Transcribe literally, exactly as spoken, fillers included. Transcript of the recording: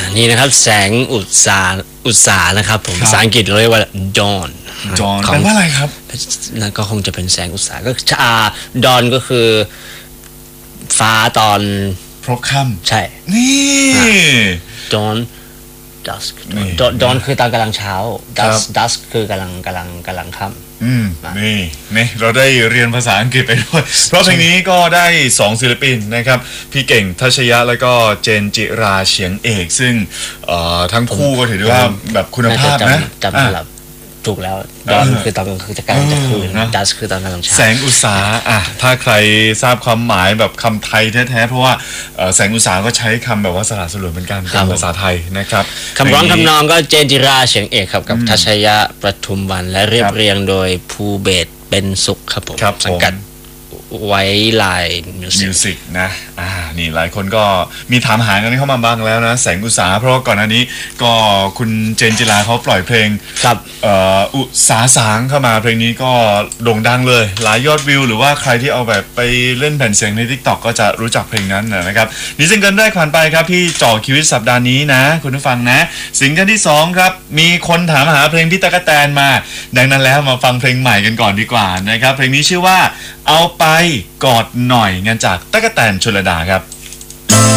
นี่นะครับแสงอุตสาอุตสานะครับผมภาษาอังกฤษเราเรียกว่า dawn dawn แปลว่าอะไรครับนั่นก็คงจะเป็นแสงอุตสาก็ชา dawn ก็คือฟ้าตอนพบค่ำใช่นี่ dawn dusk dawn คือตอนกำลังเช้า dusk dusk คือกำลังกำลังกำลังค่ำอืมนี่นี่เราได้เรียนภาษาอังกฤษไปด้วยเพราะเพลงนี้ก็ได้สองศิลปินนะครับพี่เก่งทัชยะแล้วก็เจนจิราเฉียงเอกซึ่งทั้งคู่ก็ถือว่าแบบคุณภาพนะจำสลับถูกแล้วดอนคือตอนกลางคืนจะกลางจะคืนดัสคือตอนกลางเช้าแสงอุตสาอ่ะถ้าใครทราบความหมายแบบคำไทยแท้ๆเพราะว่าแสงอุตสาก็ใช้คำแบบว่าสละสลวยเหมือนกันเป็นภาษาไทยนะครับคำร้องคำนองก็เจนจิราเฉียงเอกครับกับทัชยะประทุมวันและเรียบเรียงโดยภูเบศเป็นสุขครับผมสังกัดไว้ลายมิวสิกนะอ่านี่หลายคนก็มีถามหากันเข้ามาบ้างแล้วนะแสงอุตสาเพราะว่าก่อนหน้านี้ก็คุณเจนจิราเขาปล่อยเพลงครับเอ่ออุสาสางเข้ามาเพลงนี้ก็โด่งดังเลยหลายยอดวิวหรือว่าใครที่เอาแบบไปเล่นแผ่นเสียงใน TikTok ก็จะรู้จักเพลงนั้นนะครับนี่ซิงเกิลแรกผ่านไปครับที่จ่อคิวสัปดาห์นี้นะคุณผู้ฟังนะซิงเกิลที่สองครับมีคนถามหาเพลงพี่ตั๊กแตนมาดังนั้นแล้วมาฟังเพลงใหม่กันก่อนดีกว่านะครับเพลงนี้ชื่อว่าเอาไปกอดหน่อยงานจากตั๊กแตนชลดาครับ